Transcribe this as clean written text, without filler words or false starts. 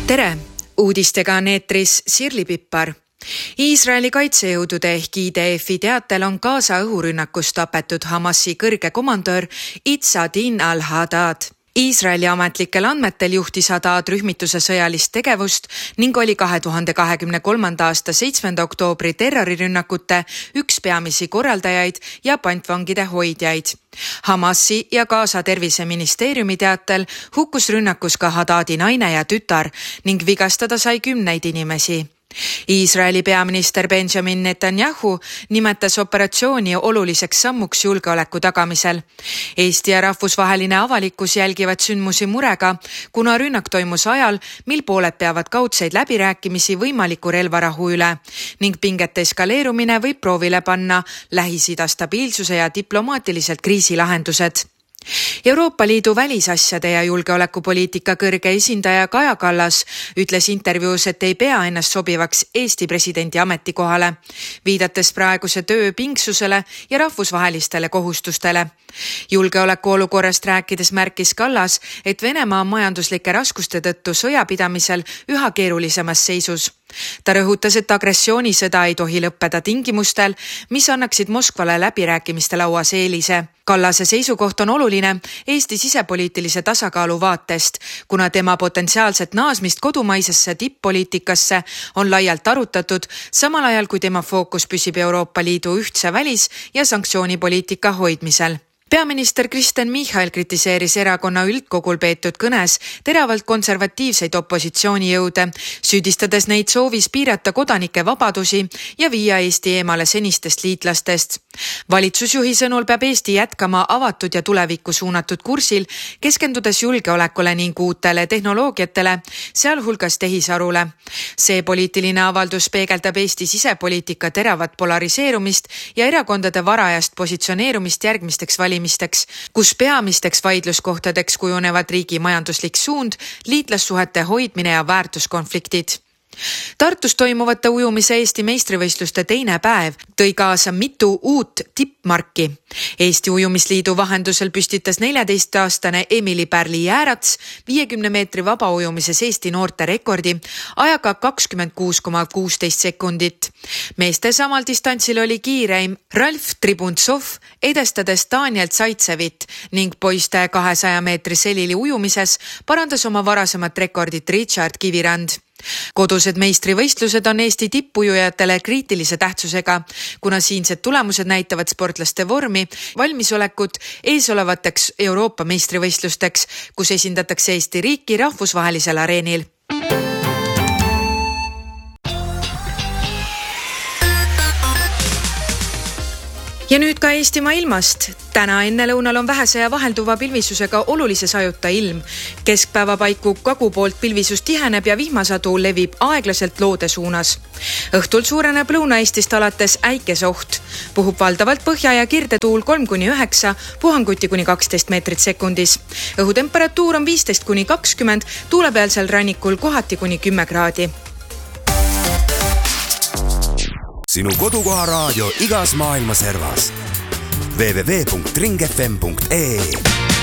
Tere! Uudistega on eetris Sirli Pippar. Iisraeli kaitsejõudude ehk IDF-i teatel on Gaza õhurünnakus tapetud Hamasi kõrge komandör Izzadin al-Haddad. Iisraeli ametlikel andmetel juhtis Haddad rühmituse sõjalist tegevust ning oli 2023. aasta 7. oktoobri terrorirünnakute üks peamisi korraldajaid ja pantvangide hoidjaid. Hamasi ja Gaza terviseministeeriumi teatel hukkus rünnakus ka Haddadi naine ja tütar ning vigastada sai 10 inimesi. Iisraeli peaminister Benjamin Netanyahu nimetas operatsiooni oluliseks sammuks julgeoleku tagamisel. Eesti ja rahvusvaheline avalikkus jälgivad sündmusi murega, kuna rünnak toimus ajal, mil pooled peavad kaudseid läbirääkimisi võimaliku relvarahu üle ning pingete eskaleerumine võib proovile panna Lähis-Ida stabiilsuse ja diplomaatilised kriisilahendused. Euroopa Liidu välisasjade ja julgeolekupoliitika kõrge esindaja Kaja Kallas ütles intervjuus, et ei pea ennast sobivaks Eesti presidendi ametikohale, viidates praeguse töö pingsusele ja rahvusvahelistele kohustustele. Julgeolekuolukorrast rääkides märkis Kallas, et Venemaa on majanduslike raskuste tõttu sõjapidamisel üha keerulisemas seisus. Ta rõhutas, et agressioonisõda ei tohi lõppeda tingimustel, mis annaksid Moskvale läbirääkimiste lauas eelise. Kallase seisukoht on oluline Eesti sisepoliitilise tasakaalu vaatest, kuna tema potentsiaalset naasmist kodumaisesse tipp-poliitikasse on laialt arutatud, samal ajal kui tema fookus püsib Euroopa Liidu ühtse välis- ja sanktsioonipoliitika hoidmisel. Peaminister Kristen Michal kritiseeris erakonna üldkogul peetud kõnes teravalt konservatiivseid opositsioonijõude, süüdistades neid soovis piirata kodanike vabadusi ja viia Eesti eemale senistest liitlastest. Valitsusjuhi sõnul peab Eesti jätkama avatud ja tulevikku suunatud kursil, keskendudes julgeolekule ning uutele tehnoloogiatele, sealhulgas tehisarule. See poliitiline avaldus peegeldab Eesti sisepoliitika teravat polariseerumist ja erakondade varajast positsioneerumist järgmisteks valimisteks, kus peamisteks vaidluskohtadeks kujunevad riigi majanduslik suund, liitlassuhete hoidmine ja väärtuskonfliktid. Tartus toimuvate ujumise Eesti meistrivõistluste teine päev tõi kaasa mitu uut tippmarki. Eesti ujumisliidu vahendusel püstitas 14-aastane Emily Pärli-Jäärats 50 meetri vabaujumises Eesti noorte rekordi ajaga 26,16 sekundit. Meeste samal distantsil oli kiireim Ralf Tribuntsov, edestades Daniel Zaitsevit ning poiste 200 meetri selili ujumises parandas oma varasemat rekordit Richard Kivirand. Kodused meistrivõistlused on Eesti tippujujatele kriitilise tähtsusega, kuna siinsed tulemused näitavad sportlaste vormi, valmisolekut eesolevateks Euroopa meistrivõistlusteks, kus esindatakse Eesti riiki rahvusvahelisel areenil. Ja nüüd ka Eestimaa ilmast. Täna enne lõunal on vähese ja vahelduva pilvisusega olulise sajuta ilm. Keskpäeva paiku kagu poolt pilvisus tiheneb ja vihmasadu levib aeglaselt loode suunas. Õhtul suureneb Lõuna-Eestist alates äikeseoht. Puhub valdavalt põhja- ja kirdetuul 3-9, puhanguti kuni 12 meetrit sekundis. Õhutemperatuur on 15-20, tuulepealsel rannikul kohati kuni 10 kraadi. Sinu kodukoha raadio igas maailma servas. www.ringfm.ee